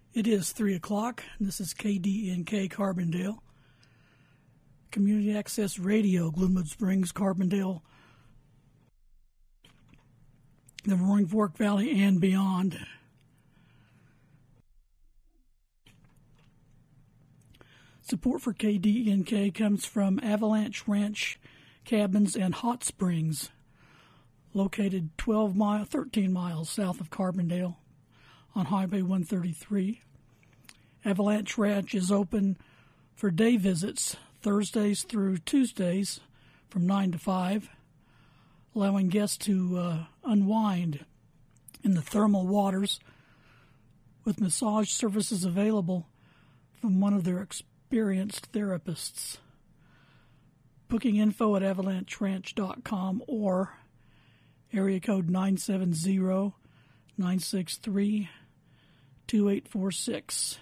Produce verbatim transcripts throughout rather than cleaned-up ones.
It is three o'clock, and this is K D N K Carbondale. Community Access Radio, Glenwood Springs, Carbondale, the Roaring Fork Valley, and beyond. Support for K D N K comes from Avalanche Ranch Cabins and Hot Springs, located twelve mile, thirteen miles south of Carbondale on Highway one thirty-three. Avalanche Ranch is open for day visits Thursdays through Tuesdays from nine to five, allowing guests to uh, unwind in the thermal waters with massage services available from one of their experienced therapists. Booking info at avalanche ranch dot com or area code nine seven zero, nine six three, two eight four six.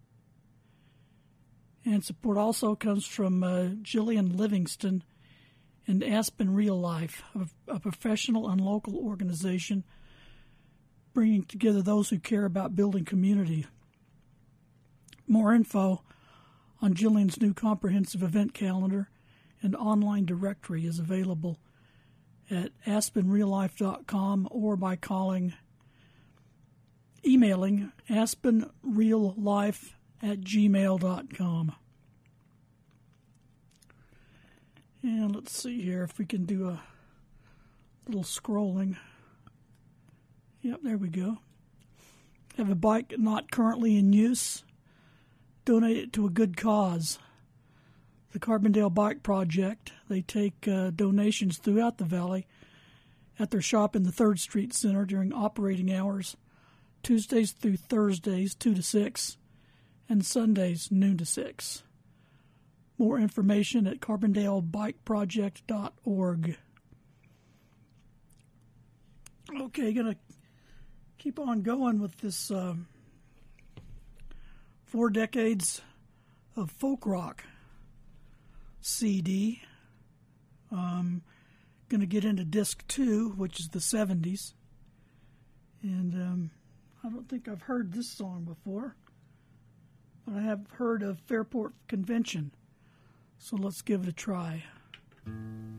And support also comes from uh, Jillian Livingston and Aspen Real Life, a, a professional and local organization bringing together those who care about building community. More info on Jillian's new comprehensive event calendar and online directory is available at aspen real life dot com or by calling, emailing aspenreallife at gmail dot com. And let's see here if we can do a little scrolling. Yep, there we go. Have a bike not currently in use? Donate it to a good cause. The Carbondale Bike Project, they take uh, donations throughout the valley at their shop in the third Street Center during operating hours, Tuesdays through Thursdays, two to six, and Sundays, noon to six. More information at carbondale bike project dot org. Okay, gonna keep on going with this um, four decades of folk rock C D. Um, gonna get into disc two, which is the seventies, and um, I don't think I've heard this song before, but I have heard of Fairport Convention, so let's give it a try.